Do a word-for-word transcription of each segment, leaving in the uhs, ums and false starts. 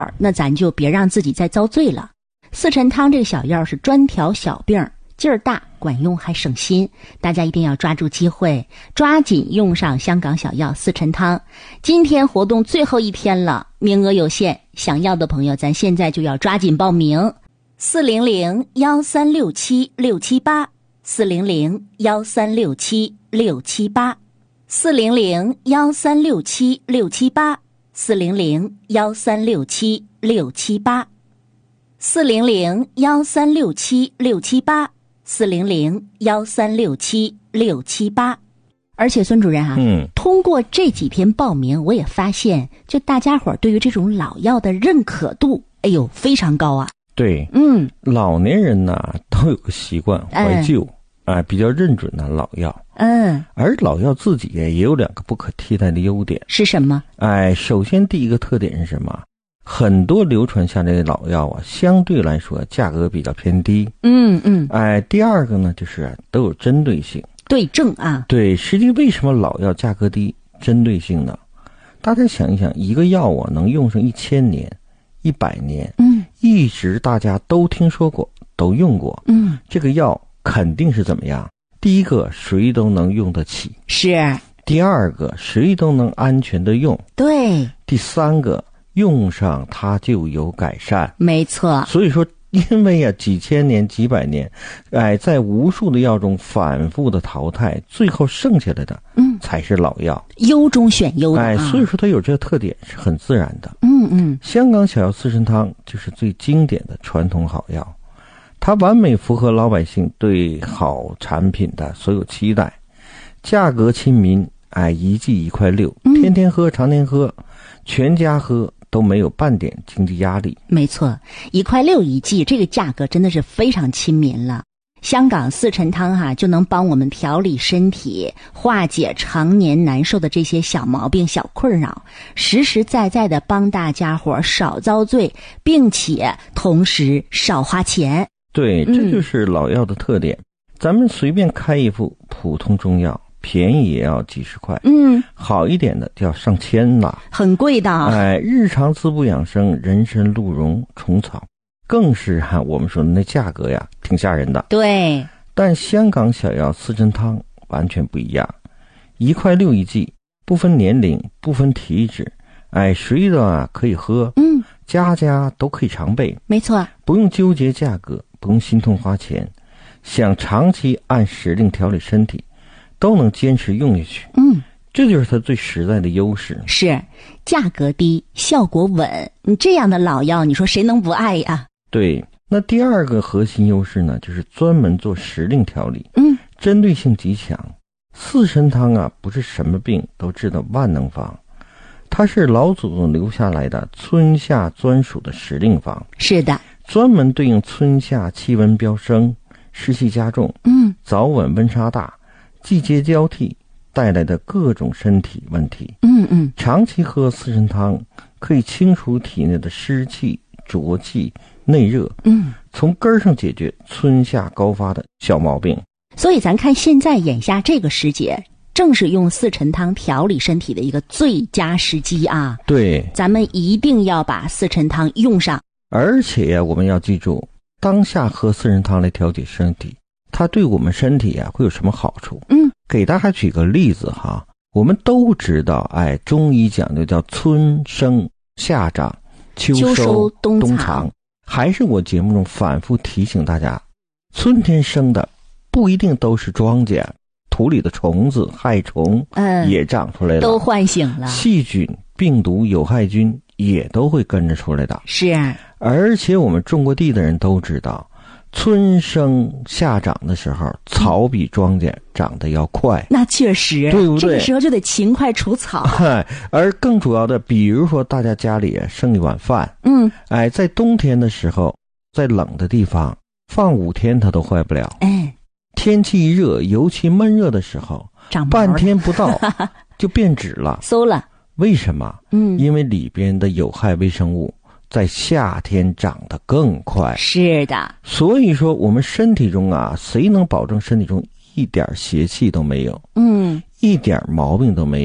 那咱就别让自己再遭罪了。四陈汤这个小药是专调小病，劲儿大，管用还省心，大家一定要抓住机会，抓紧用上香港小药四陈汤。今天活动最后一天了，名额有限，想要的朋友咱现在就要抓紧报名。四零零幺三六七六七八，四零零幺三六七六七八，四零零幺三六七六七八，四零零幺三六七六七八，四零零幺三六七六七八，四零零幺三六七六七八。而且孙主任啊， 嗯， 通过这几天报名，我也发现，就大家伙对于这种老药的认可度，哎呦，非常高啊。 对， 嗯， 老年人呢都有个习惯怀旧，哎、呃，比较认准的老药。 嗯， 而老药自己也有两个不可替代的优点。 是什么？ 哎，首先第一个特点是什么？很多流传下来的老药啊，相对来说价格比较偏低。 嗯嗯。 哎，第二个呢，就是都有针对性。 对症啊。 对，实际为什么老药价格低？针对性的。大家想一想，一个药啊能用上一千年、一百年， 嗯， 一直大家都听说过，都用过， 嗯， 这个药肯定是怎么样？第一个，谁都能用得起。 是。 第二个，谁都能安全的用。 对。 第三个，用上它就有改善。 没错。 所以说，因为啊几千年几百年，哎，在无数的药中反复的淘汰，最后剩下来的嗯才是老药， 优中选优的、啊、 哎，所以说它有这个特点是很自然的。 嗯嗯， 香港小药四神汤就是最经典的传统好药，它完美符合老百姓对好产品的所有期待，价格亲民，哎，一剂一块六，天天喝常年喝，全家喝都没有半点经济压力。 没错，一块六一剂，这个价格真的是非常亲民了。香港四陈汤哈、啊、就能帮我们调理身体，化解常年难受的这些小毛病小困扰，实实在在的帮大家伙少遭罪，并且同时少花钱。 对，这就是老药的特点、嗯、咱们随便开一副普通中药，便宜也要几十块，嗯，好一点的就要上千了， 很贵的。 哎，日常滋补养生，人参、鹿茸、虫草，更是哈、啊、我们说的那价格呀，挺吓人的。 对， 但香港小药四陈汤完全不一样，一块六一剂，不分年龄，不分体质，哎，谁都啊可以喝，嗯，家家都可以常备。 没错， 不用纠结价格，不用心痛花钱，想长期按时令调理身体，都能坚持用下去。嗯，这就是它最实在的优势。 是，价格低，效果稳。你这样的老药，你说谁能不爱呀？ 对，那第二个核心优势呢，就是专门做时令调理，嗯，针对性极强。四神汤啊，不是什么病都治的万能方，它是老祖宗留下来的春夏专属的时令方。 是的， 专门对应春夏气温飙升、湿气加重、嗯，早晚温差大、季节交替带来的各种身体问题。嗯嗯，长期喝四神汤可以清除体内的湿气、浊气、内热，嗯，从根儿上解决春夏高发的小毛病。 所以咱看现在眼下这个时节，正是用四陈汤调理身体的一个最佳时机啊！ 对， 咱们一定要把四陈汤用上。 而且我们要记住，当下喝四神汤来调节身体，它对我们身体啊会有什么好处？嗯，给大家举个例子哈，我们都知道，哎，中医讲究叫春生夏长秋收，秋收冬藏，冬藏。还是我节目中反复提醒大家，春天生的不一定都是庄稼，土里的虫子、害虫也长出来了，嗯、 都唤醒了， 细菌、病毒、有害菌也都会跟着出来的。 是， 而且我们种过地的人都知道，春生夏长的时候，草比庄稼长得要快。 那确实， 对不对？ 这个时候就得勤快除草。 而更主要的，比如说大家家里剩一碗饭，嗯，哎，在冬天的时候，在冷的地方放五天它都坏不了。哎，天气一热，尤其闷热的时候，长毛半天不到就变质了， 馊了。 为什么？嗯，因为里边的有害微生物在夏天长得更快。 是的， 所以说我们身体中啊，谁能保证身体中一点邪气都没有？嗯，一点毛病都没有？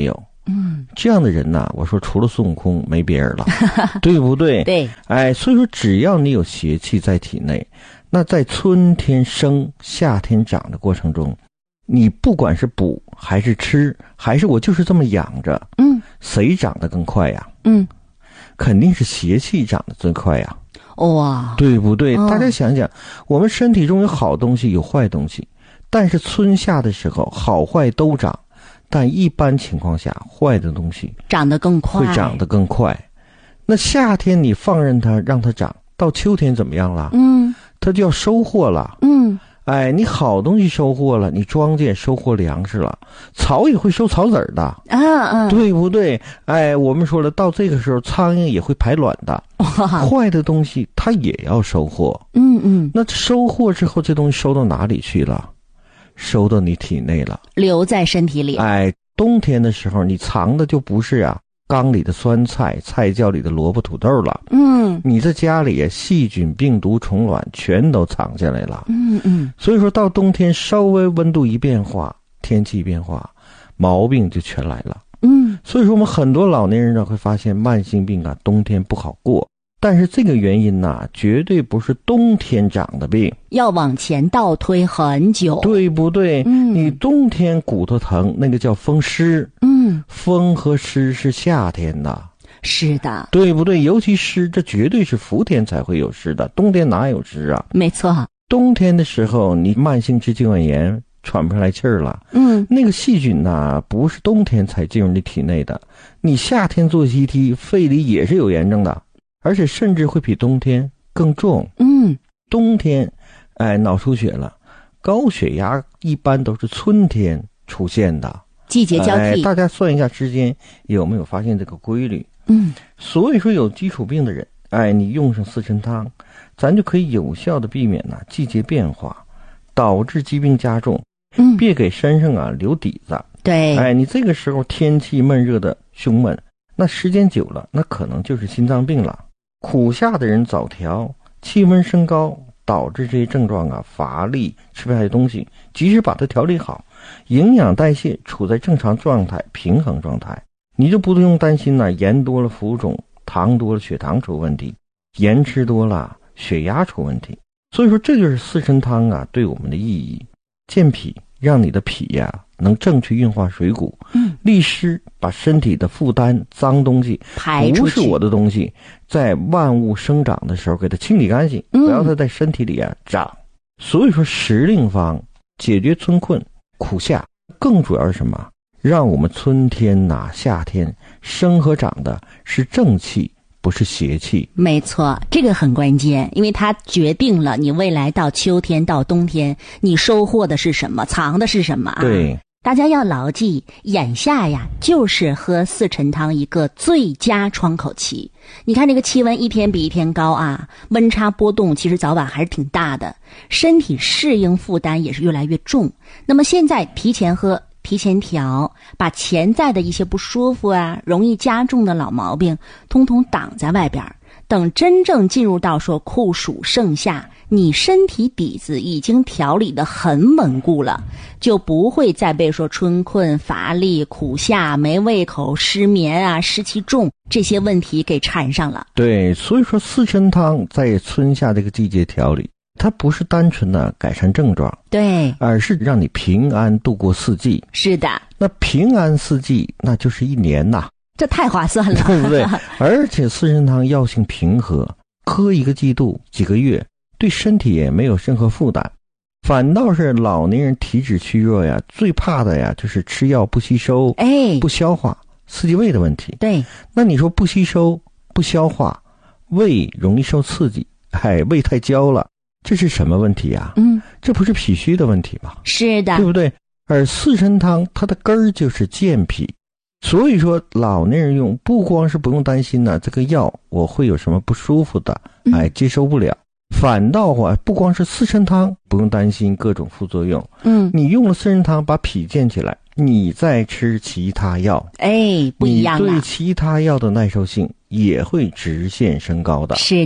嗯， 这样的人呐、啊，我说除了孙悟空没别人了，对不对？ 对， 哎，所以说只要你有邪气在体内，那在春天生、夏天长的过程中，你不管是补还是吃，还是我就是这么养着， 嗯， 谁长得更快呀？ 嗯， 肯定是邪气长得最快呀。 哇， 对不对？ 哦、 大家想想，我们身体中有好东西，有坏东西，但是春夏的时候，好坏都长。但一般情况下，坏的东西长得更快， 会长得更快。那夏天你放任它让它长，到秋天怎么样了？ 嗯， 它就要收获了。 嗯， 哎，你好东西收获了，你庄稼收获粮食了，草也会收草籽儿的， 啊啊， 对不对？哎，我们说了，到这个时候，苍蝇也会排卵的。坏的东西它也要收获。 嗯嗯， 那收获之后，这东西收到哪里去了？收到你体内了， 留在身体里。 哎，冬天的时候你藏的就不是啊缸里的酸菜、菜窖里的萝卜土豆了， 嗯， 你在家里细菌、病毒、虫卵全都藏下来了。 嗯嗯， 所以说到冬天稍微温度一变化，天气变化，毛病就全来了。 嗯， 所以说我们很多老年人呢会发现慢性病啊冬天不好过。但是这个原因呐、啊，绝对不是冬天长的病， 要往前倒推很久， 对不对？ 嗯， 你冬天骨头疼，那个叫风湿， 嗯， 风和湿是夏天的， 是的， 对不对？尤其湿，这绝对是伏天才会有湿的，冬天哪有湿啊？ 没错， 冬天的时候，你慢性支气管炎喘不上来气儿了， 嗯， 那个细菌呐、啊，不是冬天才进入你体内的，你夏天做 C T， 肺里也是有炎症的。而且甚至会比冬天更重。 嗯， 冬天，哎，脑出血了，高血压一般都是春天出现的， 季节交替。 哎，大家算一下时间，有没有发现这个规律？ 嗯， 所以说有基础病的人，哎，你用上四神汤，咱就可以有效的避免呢、啊、季节变化导致疾病加重。 嗯， 别给身上啊留底子。 对， 哎，你这个时候天气闷热的胸闷，那时间久了，那可能就是心脏病了。苦夏的人早调，气温升高，导致这些症状啊，乏力，吃不下的东西，及时把它调理好，营养代谢处在正常状态，平衡状态，你就不用担心呢、啊，盐多了浮肿，糖多了血糖出问题，盐吃多了血压出问题。所以说这就是四神汤啊对我们的意义，健脾，让你的脾呀、啊、能正确运化水谷， 嗯，利湿，把身体的负担、脏东西排出去， 不是我的东西，在万物生长的时候给它清理干净， 嗯、 不要它在身体里啊长。所以说时令方解决春困苦夏，更主要是什么？让我们春天呐、啊、夏天生和长的是正气，不是邪气。 没错，这个很关键，因为它决定了你未来到秋天到冬天你收获的是什么，藏的是什么啊。 对， 大家要牢记，眼下呀就是喝四陈汤一个最佳窗口期。你看这个气温一天比一天高啊，温差波动其实早晚还是挺大的，身体适应负担也是越来越重。那么现在提前喝，提前调，把潜在的一些不舒服啊，容易加重的老毛病通通挡在外边，等真正进入到说酷暑盛夏，你身体底子已经调理得很稳固了，就不会再被说春困、乏力、苦夏、没胃口、失眠啊、湿气重这些问题给缠上了。 对，所以说四神汤在春夏这个季节调理，它不是单纯的改善症状， 对， 而是让你平安度过四季。 是的， 那平安四季，那就是一年呐， 这太划算了， 对不对？而且四神汤药性平和，喝一个季度几个月，对身体也没有任何负担。反倒是老年人体质虚弱呀，最怕的呀就是吃药不吸收， 哎， 不消化，刺激胃的问题。 对， 那你说不吸收不消化，胃容易受刺激，哎，胃太焦了，这是什么问题呀？ 嗯， 这不是脾虚的问题吗？ 是的， 对不对？而四神汤它的根儿就是健脾，所以说老年人用不光是不用担心呢，这个药我会有什么不舒服的，哎，接受不了。嗯，反倒啊，不光是四神汤不用担心各种副作用，嗯，你用了四神汤把脾健起来，你再吃其他药， 哎，不一样了， 你对其他药的耐受性也会直线升高的。 是的。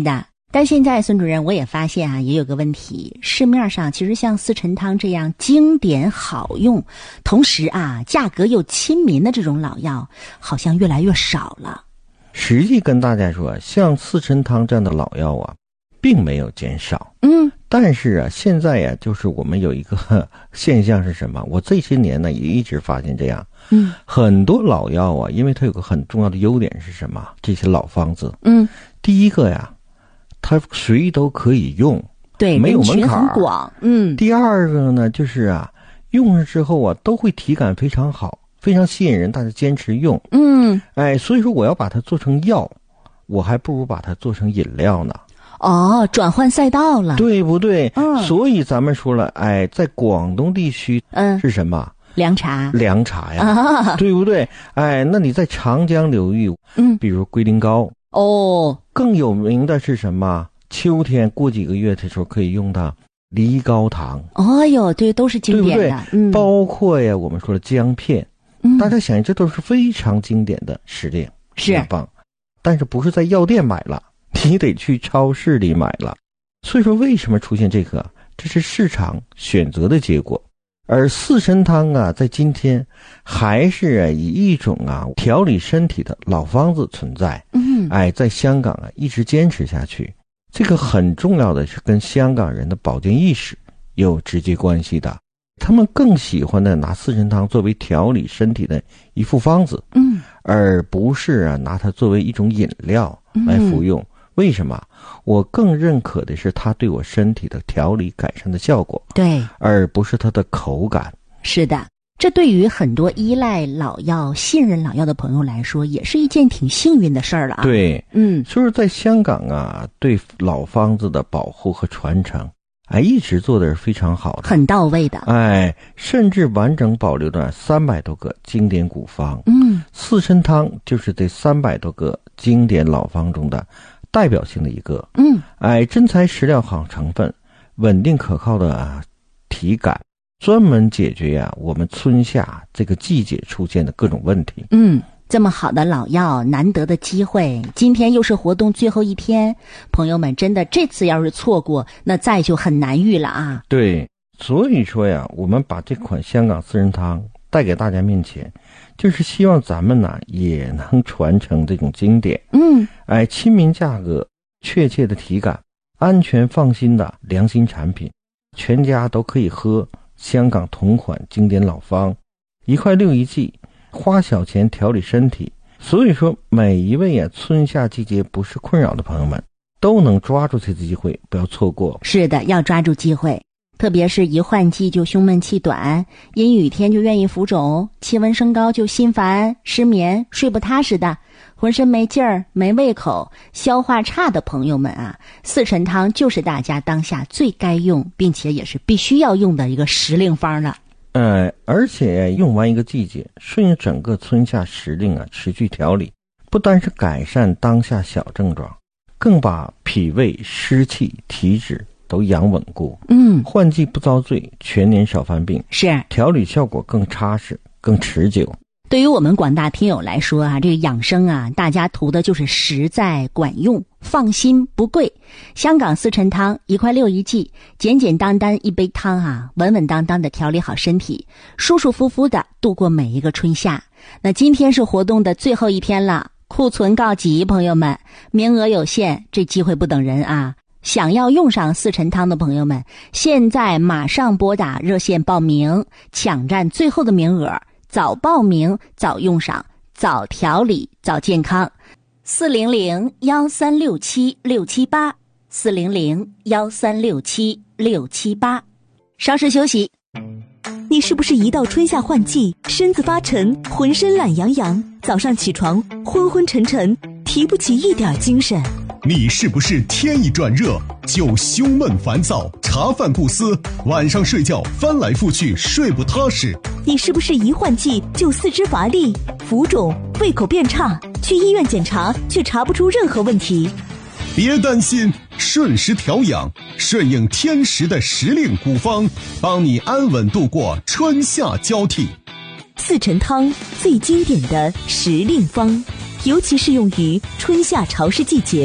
但现在孙主任我也发现啊，也有个问题，市面上其实像四陈汤这样经典好用，同时啊价格又亲民的这种老药，好像越来越少了。 实际跟大家说，像四陈汤这样的老药啊，并没有减少。 嗯， 但是啊，现在呀、啊，就是我们有一个呵现象是什么？我这些年呢也一直发现这样。 嗯， 很多老药啊，因为它有个很重要的优点是什么？这些老方子， 嗯， 第一个呀，它谁都可以用， 对， 没有门槛， 很广。嗯， 第二个呢，就是啊，用上之后啊，都会体感非常好，非常吸引人，大家坚持用。 嗯， 哎，所以说我要把它做成药，我还不如把它做成饮料呢。 哦，转换赛道了， 对不对？ 嗯， 所以咱们说了，哎，在广东地区， 嗯， 是什么？ 凉茶， 凉茶呀， 啊， 对不对？哎，那你在长江流域， 嗯， 比如龟苓膏， 哦， 更有名的是什么？秋天过几个月的时候可以用到梨膏糖。 哦哟，对，都是经典的， 对不对？ 嗯， 包括呀，我们说的姜片， 嗯， 大家想，这都是非常经典的时令， 是很棒。但是不是在药店买了，你得去超市里买了。所以说，为什么出现这个？这是市场选择的结果。而四陈汤啊，在今天还是、啊、以一种啊调理身体的老方子存在。 嗯， 哎，在香港啊一直坚持下去，这个很重要的是跟香港人的保健意识有直接关系的。他们更喜欢的拿四陈汤作为调理身体的一副方子， 嗯， 而不是啊拿它作为一种饮料来服用。嗯，为什么？我更认可的是它对我身体的调理改善的效果， 对， 而不是它的口感。 是的，这对于很多依赖老药、信任老药的朋友来说，也是一件挺幸运的事儿了啊。 对， 嗯， 就是在香港啊，对老方子的保护和传承，哎，一直做的是非常好的， 很到位的。 哎，甚至完整保留了三百多个经典古方。 嗯， 四陈汤就是这三百多个经典老方中的代表性的一个。 嗯， 哎，真材实料好成分，稳定可靠的、啊、体感，专门解决呀、啊、我们春夏这个季节出现的各种问题。 嗯，这么好的老药，难得的机会，今天又是活动最后一天，朋友们真的这次要是错过，那再就很难遇了啊。 对，所以说呀，我们把这款香港四陈汤带给大家面前，就是希望咱们呢也能传承这种经典。 嗯， 哎，亲民价格，确切的体感，安全放心的良心产品，全家都可以喝香港同款经典老方，一块六一剂，花小钱调理身体。所以说，每一位啊春夏季节不是困扰的朋友们，都能抓住这次机会，不要错过。 是的，要抓住机会。特别是一换季就胸闷气短，阴雨天就愿意浮肿，气温升高就心烦失眠睡不踏实的，浑身没劲儿没胃口消化差的朋友们啊，四陈汤就是大家当下最该用并且也是必须要用的一个时令方了。 呃，而且用完一个季节，顺应整个春夏时令啊持续调理，不单是改善当下小症状，更把脾胃湿气体质都养稳固。嗯，换季不遭罪，全年少犯病， 是调理效果更扎实更持久。 对于我们广大听友来说啊，这个养生啊，大家图的就是实在管用，放心不贵。香港四陈汤一块六一剂，简简单单一杯汤啊，稳稳当当的调理好身体，舒舒服服的度过每一个春夏。那今天是活动的最后一天了，库存告急，朋友们，名额有限，这机会不等人啊！想要用上四陈汤的朋友们，现在马上拨打热线报名，抢占最后的名额。早报名早用上，早调理早健康。四零零幺三六七六七八，四零零幺三六七六七八。稍事休息。 你是不是一到春夏换季，身子发沉，浑身懒洋洋，早上起床昏昏沉沉，提不起一点精神？ 你是不是天一转热就胸闷烦躁，茶饭不思，晚上睡觉翻来覆去睡不踏实？ 你是不是一换季就四肢乏力、浮肿、胃口变差，去医院检查却查不出任何问题？ 别担心，顺时调养，顺应天时的时令古方，帮你安稳度过春夏交替。 四陈汤最经典的时令方，尤其适用于春夏潮湿季节。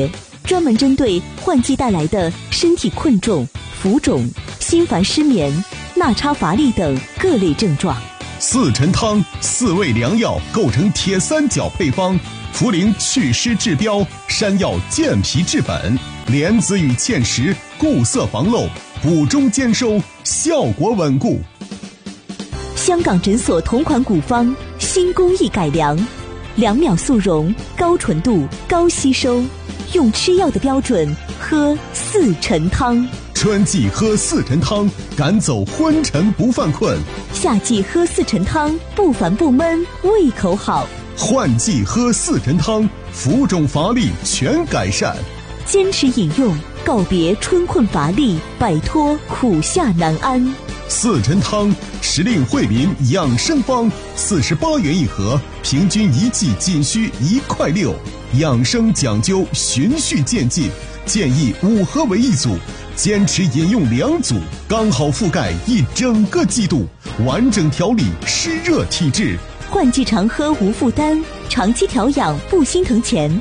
专门针对换季带来的身体困重、浮肿、心烦失眠、纳差乏力等各类症状。 四陈汤四味良药构成铁三角配方，茯苓祛湿治标，山药健脾治本，莲子与芡实固色防漏，补中兼收，效果稳固。 香港诊所同款古方，新工艺改良，两秒速溶，高纯度，高吸收，用吃药的标准喝四陈汤。 春季喝四陈汤，赶走昏沉不犯困； 夏季喝四陈汤，不烦不闷，胃口好。 换季喝四陈汤，浮肿乏力全改善。 坚持饮用，告别春困乏力，摆脱苦夏难安。 四陈汤，时令惠民养生方，四十八元一盒，平均一剂仅需一块六。养生讲究循序渐进，建议五盒为一组，坚持饮用两组，刚好覆盖一整个季度，完整调理湿热体质。 换季常喝无负担，长期调养不心疼钱。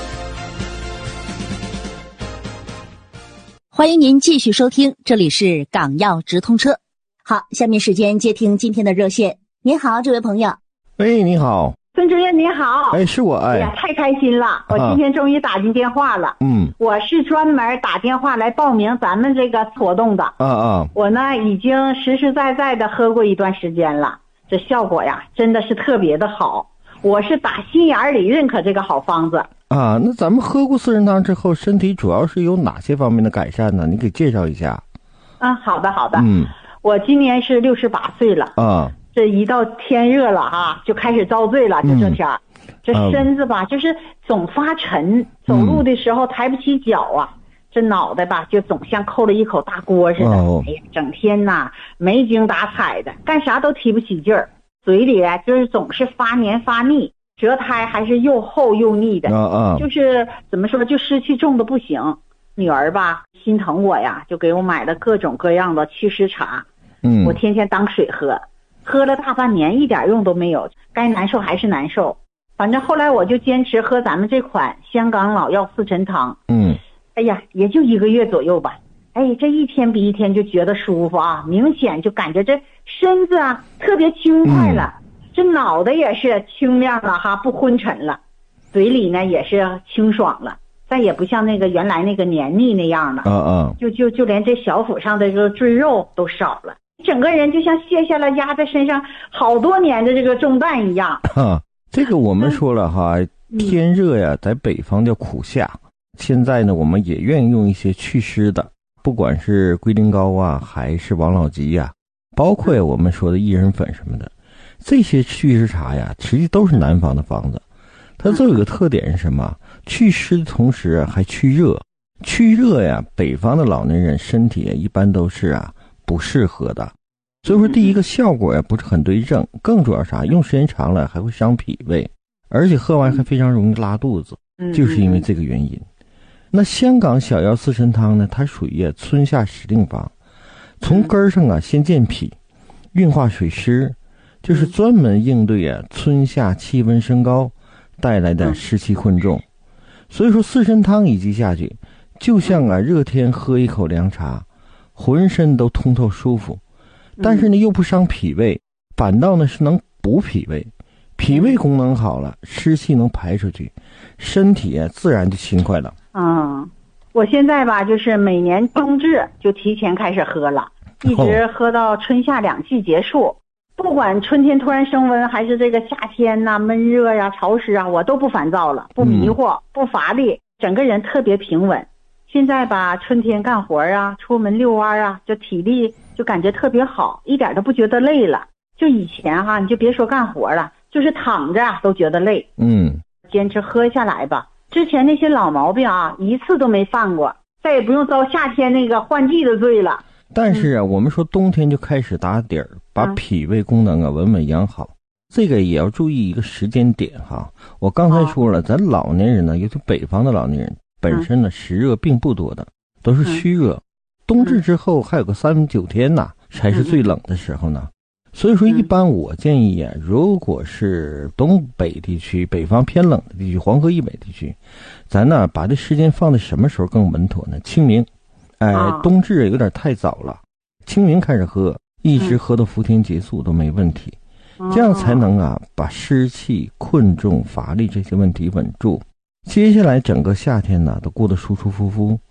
欢迎您继续收听，这里是港药直通车。好，下面时间接听今天的热线。您好，这位朋友。 喂，你好。 孙主任你好。 哎，是我。哎呀，太开心了，我今天终于打进电话了。 嗯， 我是专门打电话来报名咱们这个活动的。 啊啊， 我呢已经实实在在的喝过一段时间了，这效果呀真的是特别的好，我是打心眼里认可这个好方子。 啊，那咱们喝过四陈汤之后，身体主要是有哪些方面的改善呢？你给介绍一下。 啊，好的好的。 嗯， 我今年是六十八岁了。 啊， 这一到天热了哈，就开始遭罪了。就这天儿，嗯、这身子吧、啊，就是总发沉，走路的时候抬不起脚啊。嗯、这脑袋吧，就总像扣了一口大锅似的。哦、哎呀，整天呐没精打采的，干啥都提不起劲儿。嘴里啊，就是总是发黏发腻，舌苔还是又厚又腻的。 啊啊， 就是怎么说，就湿气重的不行。女儿吧心疼我呀，就给我买了各种各样的祛湿茶。 嗯， 我天天当水喝。喝了大半年一点用都没有，该难受还是难受。反正后来我就坚持喝咱们这款香港老药四陈汤。 嗯， 哎呀，也就一个月左右吧。哎，这一天比一天就觉得舒服啊，明显就感觉这身子啊特别轻快了，嗯、这脑袋也是清亮了哈，不昏沉了，嘴里呢也是清爽了，再也不像那个原来那个黏腻那样了。 啊啊， 就就就连这小腹上的这个赘肉都少了。整个人就像卸下了压在身上好多年的这个重担一样。 啊，这个我们说了哈，嗯、天热呀，在北方叫苦夏。现在呢，我们也愿意用一些祛湿的，不管是龟苓膏啊，还是王老吉呀，包括我们说的薏仁粉什么的，这些祛湿茶呀，实际都是南方的方子。它都有一个特点是什么？祛湿的同时还去热。去热呀，北方的老年人身体一般都是啊不适合的。所以说第一个效果呀不是很对症，更主要啥，用时间长了还会伤脾胃，而且喝完还非常容易拉肚子，就是因为这个原因。那香港小药四陈汤呢，它属于春夏时令方，从根儿上啊先健脾，运化水湿，就是专门应对啊春夏气温升高带来的湿气困重。所以说四陈汤一剂下去，就像啊热天喝一口凉茶，浑身都通透舒服，但是呢又不伤脾胃，反倒呢是能补脾胃，脾胃功能好了，湿气能排出去，身体啊自然就轻快了。 嗯，我现在吧就是每年冬至就提前开始喝了，一直喝到春夏两季结束。哦、不管春天突然升温，还是这个夏天呐、啊、闷热呀、啊、潮湿啊，我都不烦躁了，不迷惑，嗯、不乏力，整个人特别平稳。现在吧，春天干活啊，出门遛弯啊，就体力就感觉特别好，一点都不觉得累了。就以前哈，你就别说干活了，就是躺着都觉得累。 嗯， 坚持喝下来吧。之前那些老毛病啊，一次都没犯过，再也不用遭夏天那个换季的罪了。 但是啊，嗯、我们说冬天就开始打底儿，把脾胃功能啊稳稳养好。这个也要注意一个时间点哈。我刚才说了，哦、咱老年人呢，尤其北方的老年人。本身呢湿热并不多的，都是虚热。冬至之后还有个三九天呐，才是最冷的时候呢。 所以说一般我建议啊，如果是东北地区、北方偏冷的地区、黄河以北地区，咱呢把这时间放在什么时候更稳妥呢？清明，哎，冬至有点太早了，清明开始喝，一直喝到伏天结束都没问题，这样才能啊把湿气、困重、乏力这些问题稳住。接下来整个夏天呢都过得舒舒服服，